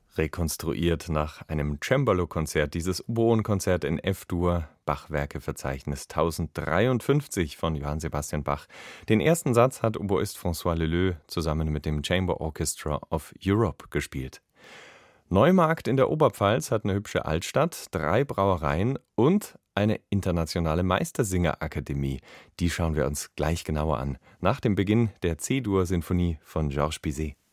Rekonstruiert nach einem Cembalo-Konzert, dieses Oboenkonzert in F-Dur, Bachwerkeverzeichnis 1053 von Johann Sebastian Bach. Den ersten Satz hat Oboist François Leleux zusammen mit dem Chamber Orchestra of Europe gespielt. Neumarkt in der Oberpfalz hat eine hübsche Altstadt, 3 Brauereien und eine internationale Meistersingerakademie. Die schauen wir uns gleich genauer an, nach dem Beginn der C-Dur-Sinfonie von Georges Bizet.